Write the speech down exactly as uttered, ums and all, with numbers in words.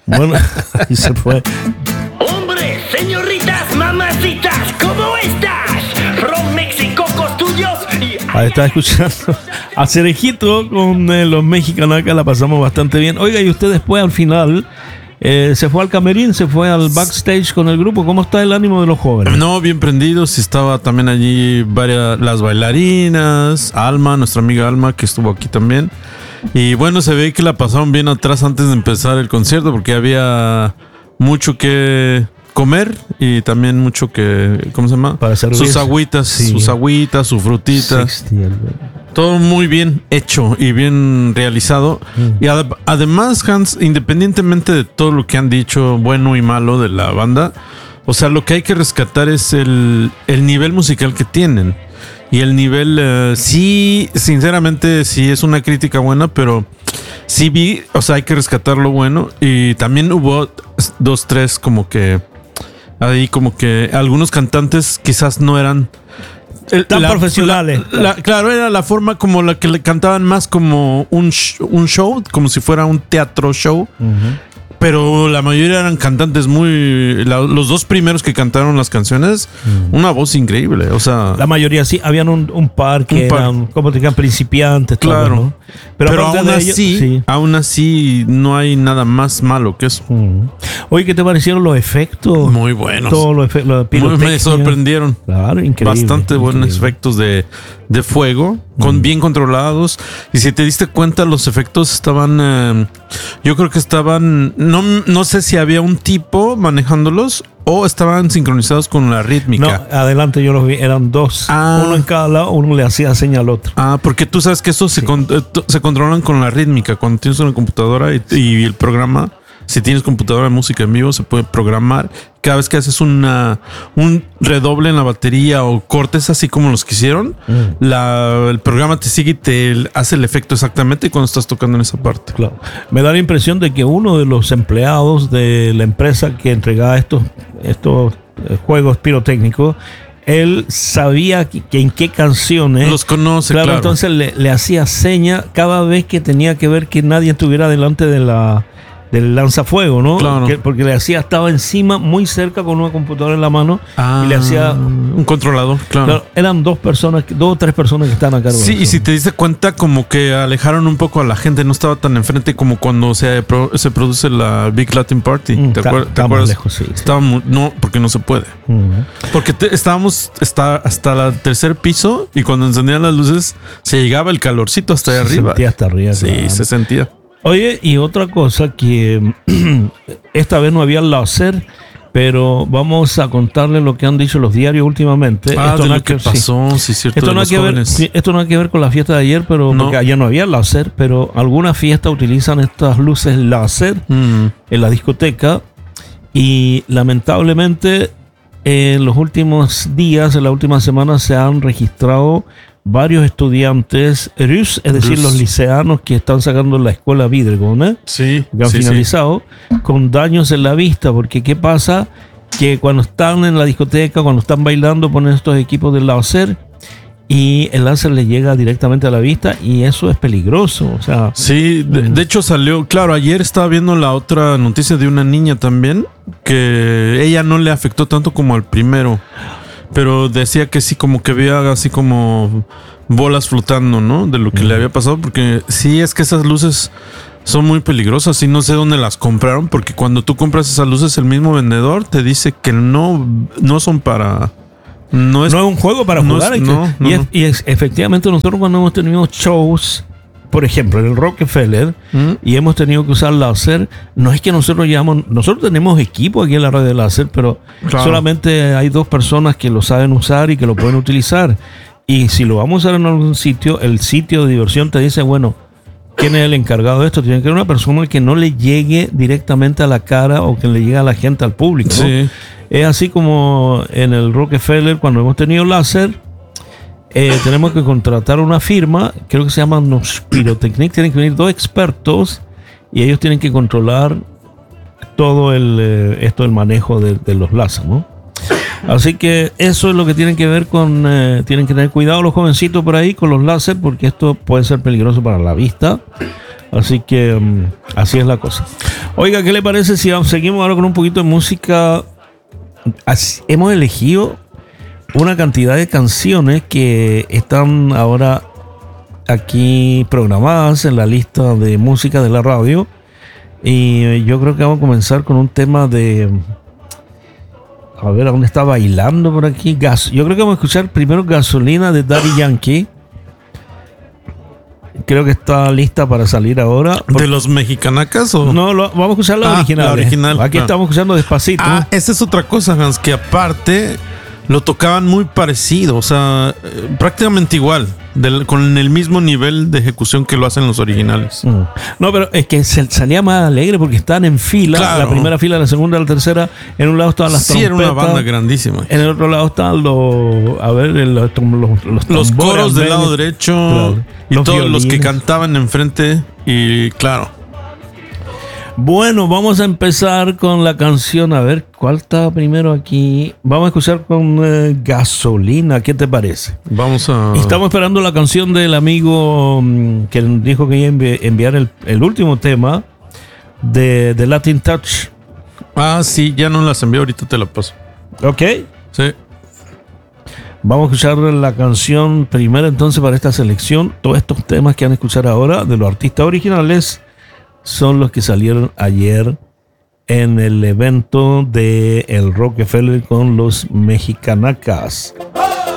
Bueno, y se fue. Hombre, señoritas, mamacitas, ¿cómo estás? Ron, Mex y cocos tuyos y... Ahí está escuchando a Cerejito con eh, los mexicanacas, la pasamos bastante bien. Oiga, y usted después al final eh, se fue al camerín, se fue al backstage con el grupo. ¿Cómo está el ánimo de los jóvenes? No, bien prendidos. Estaba también allí varias, las bailarinas, Alma, nuestra amiga Alma, que estuvo aquí también. Y bueno, se ve que la pasaron bien atrás antes de empezar el concierto, porque había mucho que comer y también mucho que, ¿cómo se llama? Para servirse. Sus agüitas, Sí. sus agüitas, su frutita. sesenta, Todo muy bien hecho y bien realizado. Mm. Y ad- además, Hans, independientemente de todo lo que han dicho, bueno y malo de la banda, o sea, lo que hay que rescatar es el, el nivel musical que tienen. Y el nivel, eh, sí, sinceramente, sí es una crítica buena, pero sí vi, o sea, hay que rescatar lo bueno. Y también hubo dos, tres como que, ahí como que algunos cantantes quizás no eran... el- Tan la- profesionales. la- la- claro, era la forma como la que le cantaban más como un, sh- un show, como si fuera un teatro show. Pero la mayoría eran cantantes muy... la- los dos primeros que cantaron las canciones, una voz increíble. O sea, La mayoría sí, habían un, un par que Un par. eran, como te digan, principiantes. tal claro. vez, ¿no? Pero, aparte aún de así, ello- sí. aún así no hay nada más malo que eso. Mm. Oye, ¿qué te parecieron los efectos? Muy buenos. Todos los efectos, la Muy- pirotecnia. me sorprendieron. Claro, increíble. Bastante buenos increíble. efectos de, de fuego, con bien controlados. Y si te diste cuenta, los efectos estaban, eh, yo creo que estaban, no, no sé si había un tipo manejándolos o estaban sincronizados con la No, rítmica. adelante yo los vi, eran dos. Ah. Uno en cada lado, uno le hacía señal al otro. Ah, porque tú sabes que estos se, con- eh, t- se controlan con la rítmica. Cuando tienes una computadora y, y el programa, si tienes computadora de música en vivo, se puede programar. Cada vez que haces una, un redoble en la batería o cortes así como los que hicieron, Mm. la- el programa te sigue y te hace el efecto exactamente cuando estás tocando en esa parte. Claro. Me da la impresión de que uno de los empleados de la empresa que entregaba estos, estos eh, juegos pirotécnicos, él sabía que, que en qué canciones. Los conoce, claro, claro. entonces le, le hacía seña cada vez que tenía que ver que nadie estuviera delante de la del lanzafuego, ¿no? Claro. Que- porque le hacía, estaba encima, muy cerca con una computadora en la mano Ah, y le hacía. un controlador, claro. Claro, eran dos personas, dos o tres personas que estaban a cargo. Sí, de y eso. si te diste cuenta, como que alejaron un poco a la gente, no estaba tan enfrente como cuando se, pro- se produce la Big Latin Party. Mm, ¿Te, está- acuer- te está más acuerdas? lejos, sí, sí. Estábamos- no, porque no se puede. Ujú. Porque te- estábamos está, hasta el tercer piso y cuando encendían las luces se llegaba el calorcito hasta allá Se arriba. sentía hasta arriba, Sí, claro. se sentía. Oye, y otra cosa que esta vez no había láser, pero vamos a contarle lo que han dicho los diarios últimamente. Ah, de no lo ha que sí. pasó, sí, cierto, Esto de no, ha los que ver, jóvenes. sí, esto no ha que ver con la fiesta de ayer, pero No. porque ayer no había láser, pero algunas fiestas utilizan estas luces láser Mm, en la discoteca y lamentablemente en los últimos días, en la última semana se han registrado varios estudiantes rus, es decir, Rus. los liceanos que están sacando la escuela Vidregon, ¿eh? sí, que han sí, sí. finalizado, con daños en la vista, porque ¿qué pasa? Que cuando están en la discoteca, cuando están bailando, ponen estos equipos de láser y el láser les llega directamente a la vista y eso es peligroso, o sea, Sí, de, de hecho salió, claro, ayer estaba viendo la otra noticia de una niña también, que ella no le afectó tanto como al primero, pero decía que sí, como que había así como bolas flotando, ¿no? De lo que le había pasado, porque sí, es que esas luces son muy peligrosas y no sé dónde las compraron, porque cuando tú compras esas luces, el mismo vendedor te dice que no, no son para... No es, no es un juego para no jugar. es- hay que- no, no, y, es- no. y es- efectivamente nosotros cuando hemos tenido shows, por ejemplo, en el Rockefeller, ¿Mm? y hemos tenido que usar láser, no es que nosotros llevamos, nosotros tenemos equipo aquí en la red de láser, pero Claro. solamente hay dos personas que lo saben usar y que lo pueden utilizar. Y si lo vamos a usar en algún sitio, el sitio de diversión te dice, bueno, ¿quién es el encargado de esto? Tiene que ser una persona que no le llegue directamente a la cara o que le llegue a la gente, al público, ¿no? Sí. Es así como en el Rockefeller, cuando hemos tenido láser, eh, tenemos que contratar una firma, creo que se llama Nos Pyrotechnic, tienen que venir dos expertos y ellos tienen que controlar todo el, eh, esto, el manejo de, de los láser, ¿no? Así que eso es lo que tienen que ver con, eh, tienen que tener cuidado los jovencitos por ahí con los láser, porque esto puede ser peligroso para la vista. Así que um, así es la cosa. Oiga, ¿qué le parece si seguimos ahora con un poquito de música? Así, hemos elegido una cantidad de canciones que están ahora aquí programadas en la lista de música de la radio. Y yo creo que vamos a comenzar con un tema de... A ver, ¿a dónde está bailando por aquí? Gas. Yo creo que vamos a escuchar primero Gasolina de Daddy Yankee. Creo que está lista para salir ahora. ¿De los mexicanacas o...? No, lo, vamos a escuchar la ah, original. La original. Aquí ah. estamos escuchando Despacito. Ah, esa es otra cosa, Hans, que aparte lo tocaban muy parecido, o sea, eh, prácticamente igual, del, con el mismo nivel de ejecución que lo hacen los originales. Mm. No, pero es que se, salía más alegre porque están en fila, claro. La primera fila, la segunda, la tercera. En un lado estaban las sí, trompetas. Era una banda grandísima. En el otro lado estaban los, a ver, el, los, los, los, los coros del medio, lado derecho, claro, y los todos violines. los que cantaban enfrente, y claro. Bueno, vamos a empezar con la canción. A ver, ¿cuál está primero aquí? Vamos a escuchar con eh, Gasolina. ¿Qué te parece? Vamos a... Estamos esperando la canción del amigo um, que dijo que iba a envi- enviar el, el último tema de, de Latin Touch. Ah, sí, ya no las envié, ahorita te la paso. Ok. Sí. Vamos a escuchar la canción primero entonces para esta selección. Todos estos temas que van a escuchar ahora de los artistas originales son los que salieron ayer en el evento de el Rockefeller con los Mexicanacas.